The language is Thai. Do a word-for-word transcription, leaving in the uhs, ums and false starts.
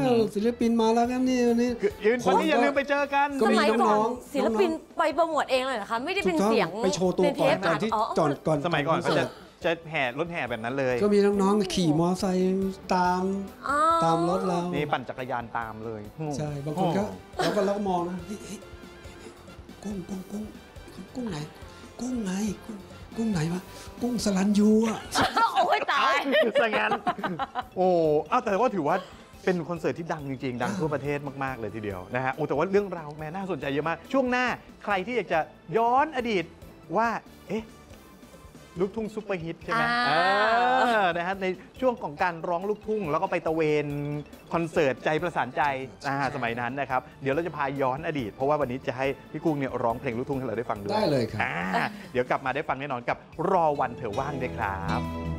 ศิลปินมาแล้วครับนี่วันนี้วันนี้อย่าลืมไปเจอกันสมัยก่อนศิลปินไปโปรโมทเองเลยเหรอคะไม่ได้เป็นเสียงไปโชว์ตัวก่อนก่อนที่ก่อนก่อนสมัยก่อนเขาจะจะแห่รถแห่แบบนั้นเลยก็มีน้องๆขี่มอไซค์ตามตามรถเรานี่ปั่นจักรยานตามเลยใช่บางคนก็เราก็เราก็มองนะกุ้งกุ้งกุ้งกุ้งไหนกุ้งไหนกุ้งไหนวะกุ้งสลันยูอ่ะโอ้ยตายซะงั้นโอ้เอาแต่ว่าถือว่าเป็นคอนเสิร์ตที่ดังจริงๆดังทั่วประเทศมากๆเลยทีเดียวนะฮะโอ้แต่ว่าเรื่องราวแม่น่าสนใจเยอะมากช่วงหน้าใครที่อยากจะย้อนอดีตว่าเอ๊ะลูกทุ่งซุปเปอร์ฮิตใช่ไหมนะฮะในช่วงของการร้องลูกทุ่งแล้วก็ไปตะเวนคอนเสิร์ตใจประสานใจสมัยนั้นนะครับเดี๋ยวเราจะพาย้อนอดีตเพราะว่าวันนี้จะให้พี่กุ้งเนี่ยร้องเพลงลูกทุ่งให้เราได้ฟังด้วยได้เลยครับเดี๋ยวกลับมาได้ฟังแน่นอนกับรอวันเธอว่างด้วยครับ